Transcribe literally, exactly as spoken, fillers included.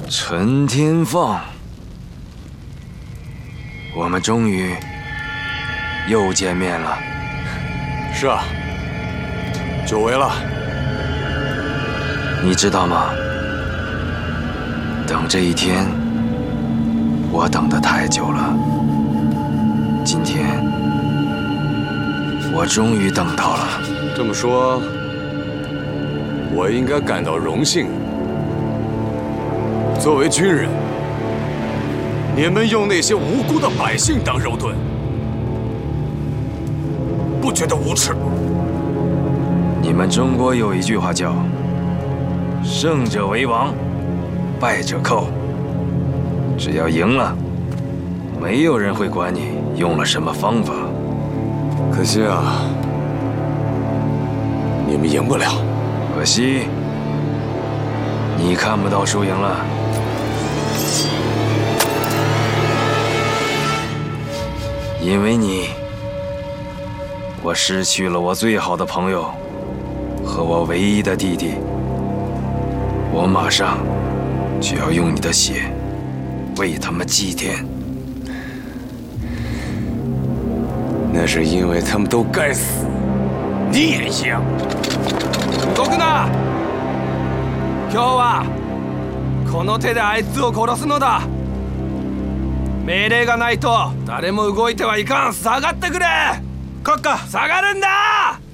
陈天放，我们终于又见面了。 是啊，久违了。 你知道吗？等这一天，我等得太久了。今天，我终于等到了。 这么说，我应该感到荣幸。作为军人，你们用那些无辜的百姓当肉盾，不觉得无耻吗？ 你们中国有一句话叫“胜者为王，败者寇”。只要赢了，没有人会管你用了什么方法。 可惜啊，你们赢不了。 可惜，你看不到输赢了。因为你，我失去了我最好的朋友和我唯一的弟弟。我马上就要用你的血为他们祭奠。 那是因为他们都该死，你也一样。 動くな。今日はこの手であいつを殺すのだ。命令がないと誰も動いてはいかん。下がってくれ。閣下、下がるんだ。